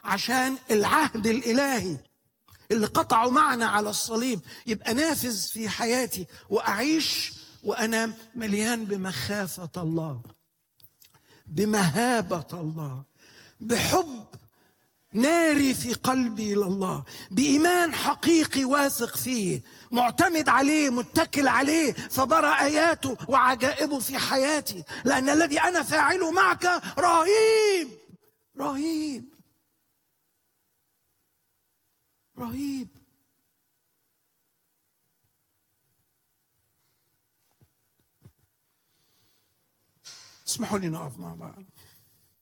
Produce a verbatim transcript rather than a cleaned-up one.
عشان العهد الإلهي اللي قطعوا معنا على الصليب يبقى نافذ في حياتي، وأعيش وأنا مليان بمخافة الله، بمهابة الله، بحب ناري في قلبي لله، بإيمان حقيقي واثق فيه، معتمد عليه، متكل عليه، فبرى آياته وعجائبه في حياتي، لأن الذي أنا فاعله معك رهيب رهيب رهيب. اسمحوا لي نقف مع بعض.